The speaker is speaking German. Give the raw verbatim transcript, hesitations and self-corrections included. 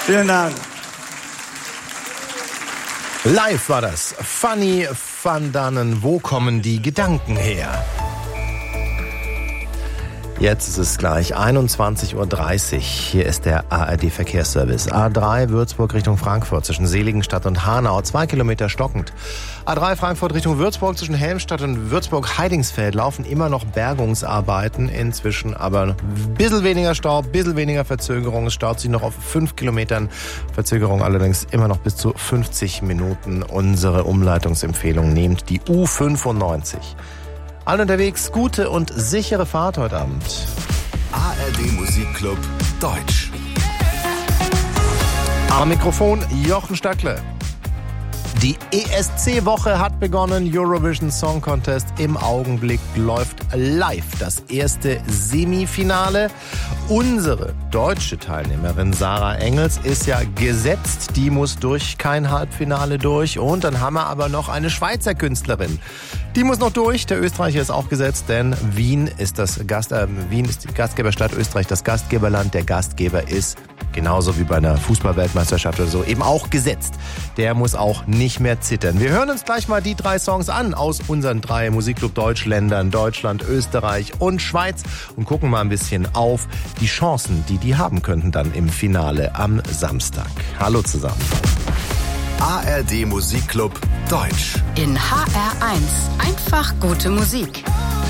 Vielen Dank. Live war das. Fanny van Dannen, wo kommen die Gedanken her? Jetzt ist es gleich einundzwanzig Uhr dreißig. Hier ist der A R D-Verkehrsservice. A drei Würzburg Richtung Frankfurt zwischen Seligenstadt und Hanau, zwei Kilometer stockend. A drei Frankfurt Richtung Würzburg zwischen Helmstadt und Würzburg-Heidingsfeld laufen immer noch Bergungsarbeiten. Inzwischen aber ein bisschen weniger Stau, ein bisschen weniger Verzögerung. Es staut sich noch auf fünf Kilometern. Verzögerung allerdings immer noch bis zu fünfzig Minuten. Unsere Umleitungsempfehlung nehmt die U fünfundneunzig. Alle unterwegs, gute und sichere Fahrt heute Abend. A R D Musikclub Deutsch. Am Mikrofon Jochen Stackle. Die E S C-Woche hat begonnen. Eurovision Song Contest. Im Augenblick läuft live das erste Semifinale. Unsere deutsche Teilnehmerin Sarah Engels ist ja gesetzt. Die muss durch kein Halbfinale durch. Und dann haben wir aber noch eine Schweizer Künstlerin. Die muss noch durch. Der Österreicher ist auch gesetzt, denn Wien ist das Gast, äh, Wien ist die Gastgeberstadt, Österreich das Gastgeberland. Der Gastgeber ist genauso wie bei einer Fußball-Weltmeisterschaft oder so eben auch gesetzt. Der muss auch nicht mehr zittern. Wir hören uns gleich mal die drei Songs an aus unseren drei Musikclub Deutschländern, Deutschland, Österreich und Schweiz und gucken mal ein bisschen auf die Chancen, die die haben könnten dann im Finale am Samstag. Hallo zusammen. A R D Musikclub Deutsch. In H R eins. Einfach gute Musik.